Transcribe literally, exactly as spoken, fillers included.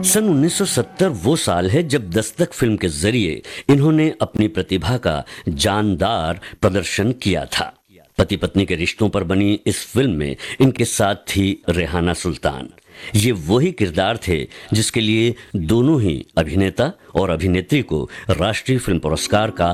सन उन्नीस सौ सत्तर वो साल है जब दस्तक फिल्म के जरिए इन्होंने अपनी प्रतिभा का जानदार प्रदर्शन किया था। पति पत्नी के रिश्तों पर बनी इस फिल्म में इनके साथ थी रेहाना सुल्तान। ये वही किरदार थे जिसके लिए दोनों ही अभिनेता और अभिनेत्री को राष्ट्रीय फिल्म पुरस्कार का